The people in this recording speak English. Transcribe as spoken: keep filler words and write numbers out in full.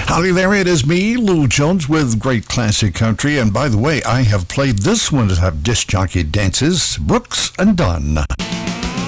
Howdy there, it is me, Lou Jones, with Great Classic Country. And by the way, I have played this one of Disc Jockey Dances, Brooks and Dunn.